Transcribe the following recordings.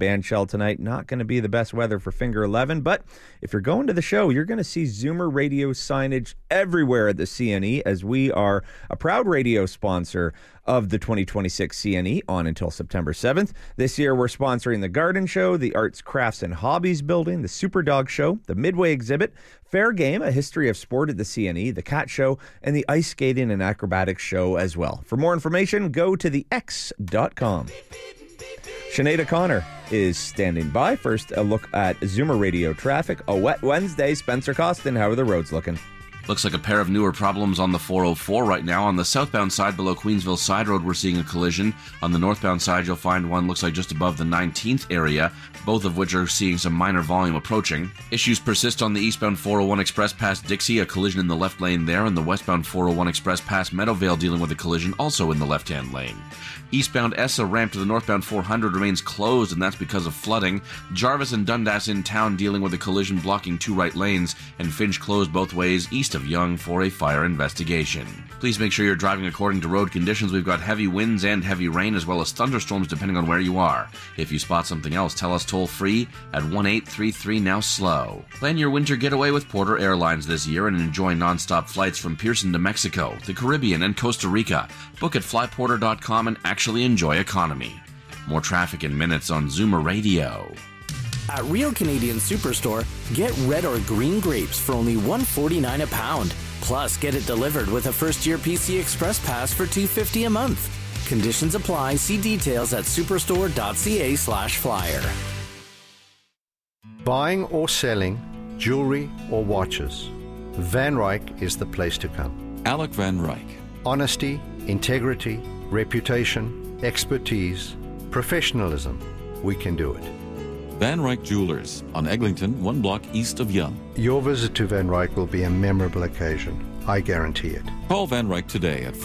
bandshell tonight. Not going to be the best weather for Finger 11, but if you're going to the show, you're going to see Zoomer Radio signage everywhere at the CNE, as we are a proud radio sponsor of the 2026 CNE on until September 7th. This year, we're sponsoring the Garden Show, the Arts, Crafts, and Hobbies Building, the Super Dog Show, the Midway Exhibit, Fair Game, a history of sport at the CNE, the Cat Show, and the Ice Skating and Acrobatics Show as well. For more information, go to thex.com. Sinead O'Connor is standing by. First, a look at Zoomer Radio traffic. A wet Wednesday. Spencer Costin, how are the roads looking? Looks like a pair of newer problems on the 404 right now. On the southbound side below Queensville Side Road, we're seeing a collision. On the northbound side, you'll find one looks like just above the 19th area, both of which are seeing some minor volume approaching. Issues persist on the eastbound 401 Express past Dixie, a collision in the left lane there, and the westbound 401 Express past Meadowvale dealing with a collision also in the left-hand lane. Eastbound ESSA ramp to the northbound 400 remains closed, and that's because of flooding. Jarvis and Dundas in town dealing with a collision blocking two right lanes, and Finch closed both ways east of Yonge for a fire investigation. Please make sure you're driving according to road conditions. We've got heavy winds and heavy rain, as well as thunderstorms depending on where you are. If you spot something else, tell us toll-free at 1-833-NOW-SLOW. Plan your winter getaway with Porter Airlines this year and enjoy non-stop flights from Pearson to Mexico, the Caribbean, and Costa Rica. Book at flyporter.com and actually enjoy economy. More traffic in minutes on Zoomer Radio. At Real Canadian Superstore, get red or green grapes for only $1.49 a pound. Plus, get it delivered with a first-year PC Express Pass for $2.50 a month. Conditions apply. See details at superstore.ca/flyer. Buying or selling jewelry or watches, Van Ryk is the place to come. Alec Van Ryk. Honesty, integrity, reputation, expertise, professionalism. We can do it. Van Ryk Jewelers on Eglinton, 1 block east of Yonge. Your visit to Van Ryk will be a memorable occasion. I guarantee it. Call Van Ryk today at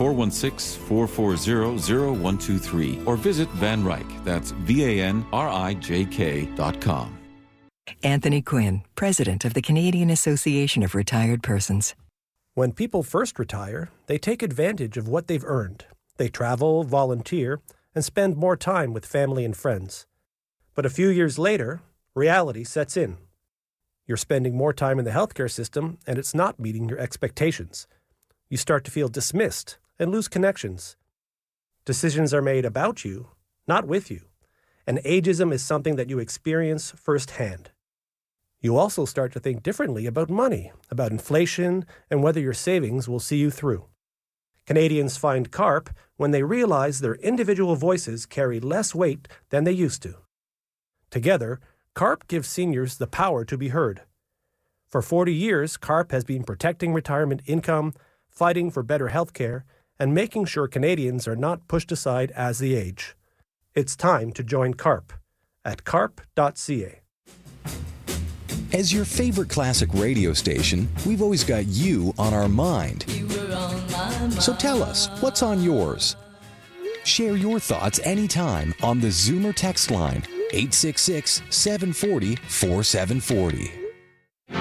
416-440-0123 or visit Van Ryk. That's VANRIJK.com. Anthony Quinn, President of the Canadian Association of Retired Persons. When people first retire, they take advantage of what they've earned. They travel, volunteer, and spend more time with family and friends. But a few years later, reality sets in. You're spending more time in the healthcare system, and it's not meeting your expectations. You start to feel dismissed and lose connections. Decisions are made about you, not with you. And ageism is something that you experience firsthand. You also start to think differently about money, about inflation, and whether your savings will see you through. Canadians find CARP when they realize their individual voices carry less weight than they used to. Together, CARP gives seniors the power to be heard. For 40 years, CARP has been protecting retirement income, fighting for better health care, and making sure Canadians are not pushed aside as they age. It's time to join CARP at carp.ca. As your favorite classic radio station, we've always got you on our mind. So tell us, what's on yours? Share your thoughts anytime on the Zoomer text line, 866-740-4740.